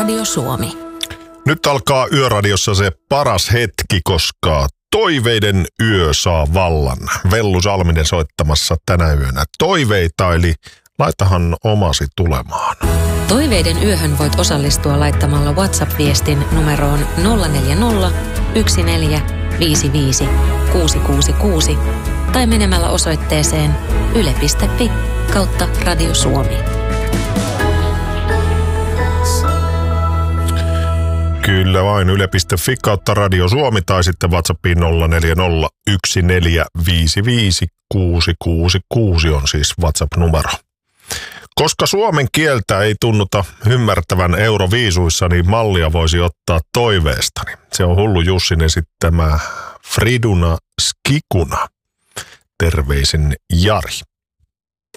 Radio Suomi. Nyt alkaa Yöradiossa se paras hetki, koska toiveiden yö saa vallan. Vellu Salminen soittamassa tänä yönä toiveita, eli laitahan omasi tulemaan. Toiveiden yöhön voit osallistua laittamalla WhatsApp-viestin numeroon 040 1455 666 tai menemällä osoitteeseen yle.fi/Radio Suomi. Kyllä vain yle.fi/Radio Suomi tai sitten WhatsAppiin 040 1455 666 on siis WhatsApp-numero. Koska suomen kieltä ei tunnuta ymmärtävän Euroviisuissa, niin mallia voisi ottaa toiveestani. Se on Hullu Jussin esittämä Friduna Skikuna. Terveisin Jari.